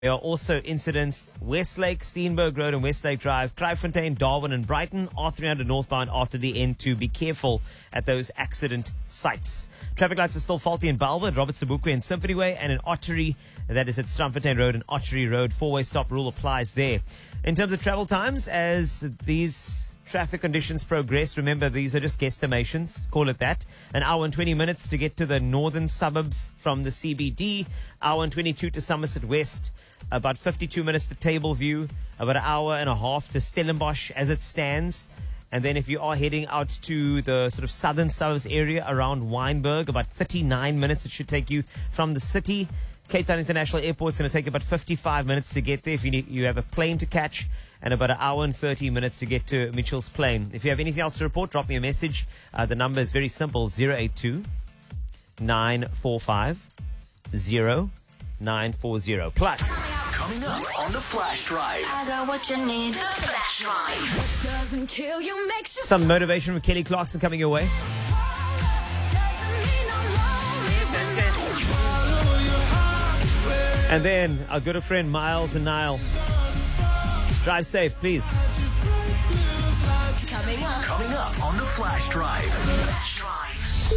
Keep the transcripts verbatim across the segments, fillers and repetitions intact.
There are also incidents Westlake, Steenberg Road and Westlake Drive, Kraaifontein, Darwin and Brighton, R three hundred northbound after the N two. Be careful at those accident sites. Traffic lights are still faulty in Bellwood, Robert Sobukwe and Symphony Way, and in Ottery, that is at Strandfontein Road and Ottery Road. Four-way stop rule applies there. In terms of travel times, as these traffic conditions progress, remember these are just guesstimations, call it that. An hour and twenty minutes to get to the northern suburbs from the C B D, hour and twenty-two to Somerset West, about fifty-two minutes to Tableview, about an hour and a half to Stellenbosch as it stands. And then if you are heading out to the sort of southern suburbs area around Wynberg, about thirty-nine minutes it should take you from the city. Cape Town International Airport is going to take about fifty-five minutes to get there if you need, you have a plane to catch, and about an hour and thirty minutes to get to Mitchell's Plain. If you have anything else to report, drop me a message. Uh, the number is very simple, zero eight two, nine four five, zero nine four zero. Plus, coming up on the Flash Drive. I got what you need. The Flash Drive. Doesn't kill you, makes you some motivation from Kelly Clarkson coming your way. And then our good friend Miles and Niall. Drive safe, please. coming up. Coming up on the Flash Drive. Flash Drive.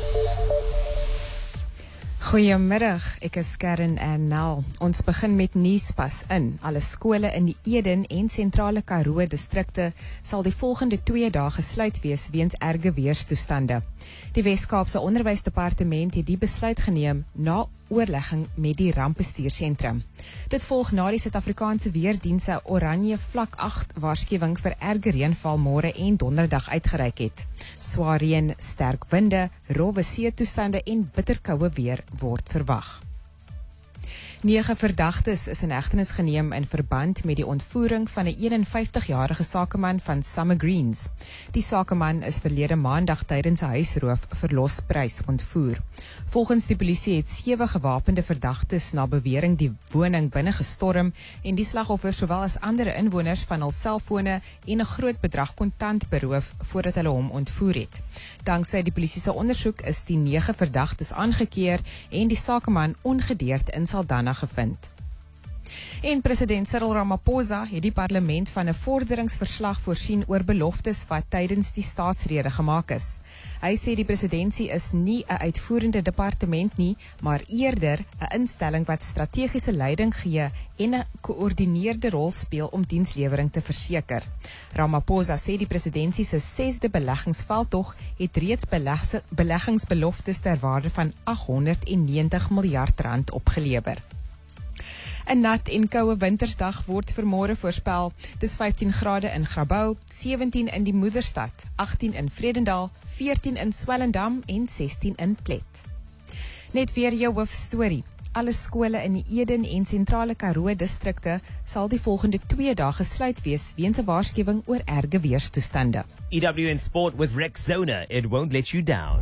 Goeiemiddag, ek is Karen en Nel. Ons begin met nuuspas in. Alle skole in die Eden en Sentrale Karoo distrikte sal die volgende twee dae gesluit wees weens erge weerstoestande. Die Wes-Kaapse Onderwysdepartement het die besluit geneem na oorlegging met die rampbestuursentrum. Dit volg na die Suid-Afrikaanse Weerdienste oranje vlak agt waarskuwing vir erge reënval môre en donderdag uitgereik het. Swaar reën, sterk winde, rowwe seetoestande en bitterkoue weer word verwag. Nege verdagtes is in hegtenis geneem in verband met die ontvoering van 'n eenenvyftigjarige sakeman van Summer Greens. Die sakeman is verlede maandag tydens 'n huisroof verlosprys ontvoer. Volgens die polisie het sewe gewapende verdagtes na bewering die woning binne gestorm en die slagoffer sowel as ander inwoners van hul selfone en 'n groot bedrag kontant beroof voordat hulle hom ontvoer het. Danksy die polisie se ondersoek is die nege verdagtes aangekeer en die sakeman ongedeerd in Saldanha gevind. En president Cyril Ramaphosa het die parlement van 'n vorderingsverslag voorsien oor beloftes wat tydens die staatsrede gemaak is. Hy sê die presidentsie is nie 'n uitvoerende departement nie, maar eerder 'n instelling wat strategiese leiding gee en 'n gekoördineerde rol speel om dienslewering te verseker. Ramaphosa sê die presidentsie se sesde beleggingsveldtog het reeds belegse, beleggingsbeloftes ter waarde van aghonderdnegentig miljard rand opgelewer. 'n Nat en koue wintersdag word vir môre voorspel. Dis vyftien grade in Grabouw, sewentien in die Moederstad, agttien in Vredendal, veertien in Swellendam en sestien in Plet. Net weer jou hoofstorie. Alle skole in die Eden en Sentrale Karoo distrikte sal die volgende twee dae gesluit wees weens 'n waarskuwing oor erge weerstoestande. E W N Sport with Rexona. It won't let you down.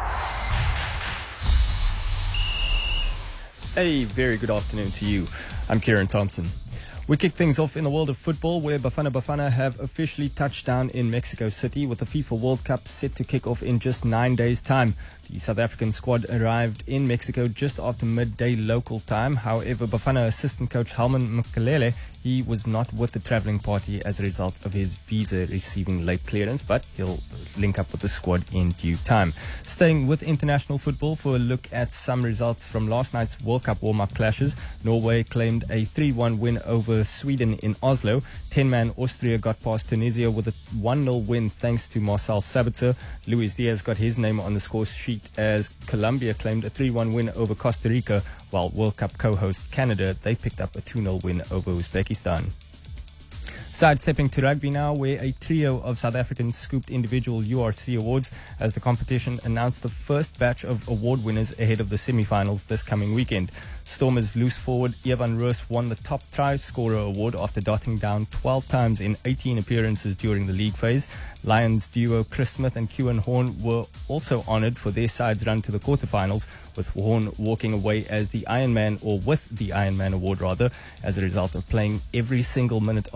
A very good afternoon to you. I'm Kieran Thompson. We kick things off in the world of football, where Bafana Bafana have officially touched down in Mexico City with the FIFA World Cup set to kick off in just nine days' time. The South African squad arrived in Mexico just after midday local time. However, Bafana assistant coach Helman Mkalele, he was not with the travelling party as a result of his visa receiving late clearance, but he'll link up with the squad in due time. Staying with international football for a look at some results from last night's World Cup warm-up clashes. Norway claimed a three one win over Sweden in Oslo. ten-man Austria got past Tunisia with a one nil win thanks to Marcel Sabitzer. Luis Diaz got his name on the score sheet as Colombia claimed a three one win over Costa Rica, while World Cup co-host Canada, they picked up a two nil win over Uzbekistan. Sidestepping to rugby now, where a trio of South Africans scooped individual U R C awards as the competition announced the first batch of award winners ahead of the semi-finals this coming weekend. Stormers loose forward Evan Roos won the top try scorer award after dotting down twelve times in eighteen appearances during the league phase. Lions duo Chris Smith and Kewan Horn were also honoured for their side's run to the quarterfinals, with Horn walking away as the Ironman, or with the Ironman award rather, as a result of playing every single minute of the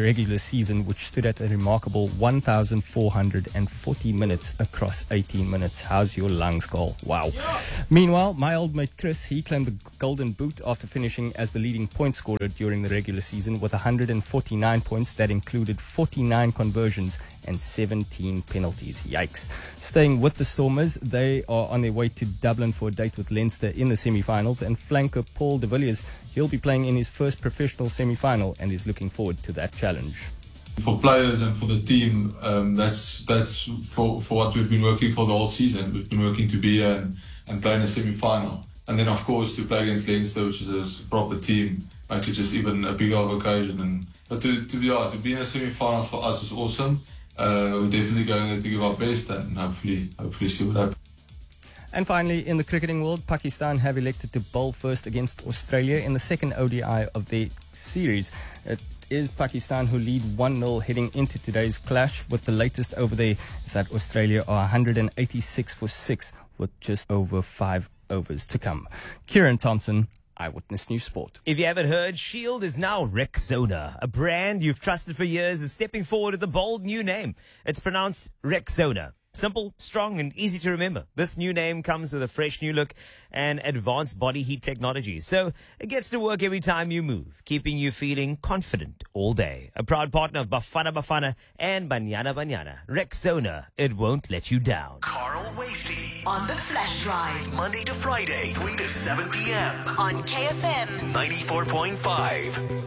regular season, which stood at a remarkable one thousand four hundred forty minutes across eighteen minutes. How's your lungs, Cole? Wow. Meanwhile, my old mate Chris, he claimed the Golden Boot after finishing as the leading point scorer during the regular season with one hundred forty-nine points that included forty-nine conversions and seventeen penalties. Yikes. Staying with the Stormers, they are on their way to Dublin for a date with Leinster in the semi-finals, and flanker Paul de Villiers, he'll be playing in his first professional semi-final and is looking forward to that challenge. For players and for the team, um, that's that's for, for what we've been working for the whole season. We've been working to be here and, and play in a semi-final. And then, of course, to play against Leinster, which is a proper team, makes it just even a bigger of occasion. And, but to, to be honest, to be in a semi-final for us is awesome. Uh, we're definitely going there to give our best and hopefully, hopefully see what happens. And finally, in the cricketing world, Pakistan have elected to bowl first against Australia in the second O D I of their series. It is Pakistan who lead one nil heading into today's clash, with the latest over there is that Australia are one hundred eighty-six for six with just over five overs to come. Kieran Thompson, Eyewitness News Sport. If you haven't heard, Shield is now Rexona. A brand you've trusted for years is stepping forward with a bold new name. It's pronounced Rexona. Simple, strong, and easy to remember. This new name comes with a fresh new look and advanced body heat technology. So it gets to work every time you move, keeping you feeling confident all day. A proud partner of Bafana Bafana and Banyana Banyana. Rexona, it won't let you down. Carl Wasty. On the Flash Drive. Monday to Friday, three to seven p.m. On K F M. ninety-four point five.